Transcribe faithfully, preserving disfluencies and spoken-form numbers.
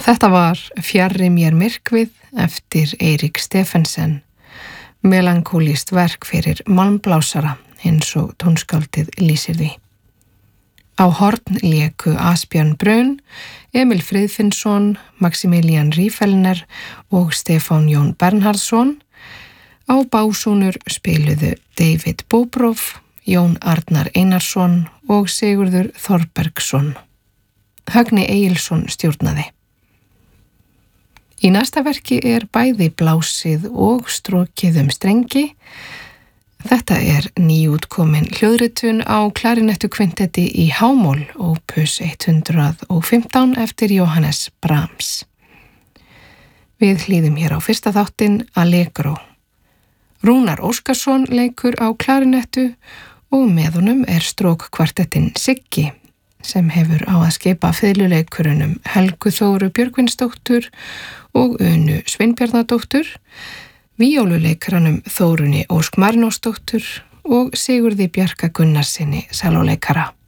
Þetta var Fjarri mér myrkvið eftir Eirík Stephensen, melankólískt verk fyrir malmblásara eins og tónskáldið lýsir því. Á horn léku Asbjörn Brun, Emil Friðfinnsson, Maximilian Riefelner og Stefán Jón Bernhardsson. Á básúnur spiluðu David Bobroff, Jón Arnar Einarsson og Sigurður Þorbergsson. Högni Egilsson stjórnaði. Í næsta verki er bæði blásið og strokið um strengi. Þetta er nýútkomin hljóðritun á klarinettukvintetti í H-mól opus hundrað og fimmtán eftir Jóhannes Brahms. Við hlýðum hér á fyrsta þáttinn Allegro. Rúnar Óskarsson leikur á klarinettu og með honum er strókkvartettinn Siggi sem hefur á að skipa fiðluleikurunum Helgu Þóru Björgvinsdóttur og Unu Sveinbjarnardóttur, víóluleikaranum Þórunni Ósk Marinósdóttur og Sigurði Bjarka Gunnarsinni sellóleikara.